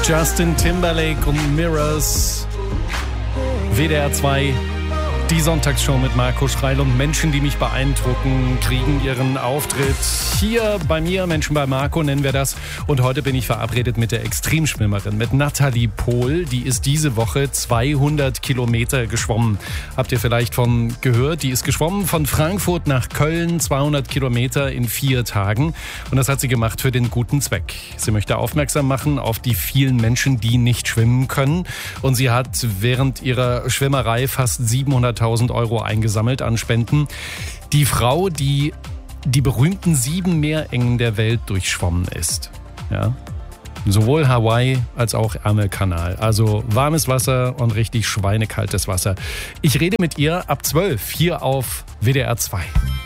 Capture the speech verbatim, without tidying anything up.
Justin Timberlake und Mirrors. W D R zwei. Die Sonntagsshow mit Marco Schreil, und Menschen, die mich beeindrucken, kriegen ihren Auftritt hier bei mir. Menschen bei Marco nennen wir das. Und heute bin ich verabredet mit der Extremschwimmerin, mit Nathalie Pohl. Die ist diese Woche zweihundert Kilometer geschwommen. Habt ihr vielleicht von gehört? Die ist geschwommen von Frankfurt nach Köln, zweihundert Kilometer in vier Tagen. Und das hat sie gemacht für den guten Zweck. Sie möchte aufmerksam machen auf die vielen Menschen, die nicht schwimmen können. Und sie hat während ihrer Schwimmerei fast siebenhunderttausend Euro eingesammelt an Spenden. Die Frau, die die berühmten sieben Meerengen der Welt durchschwommen ist. Ja. Sowohl Hawaii als auch Ärmelkanal. Also warmes Wasser und richtig schweinekaltes Wasser. Ich rede mit ihr ab zwölf hier auf W D R zwei.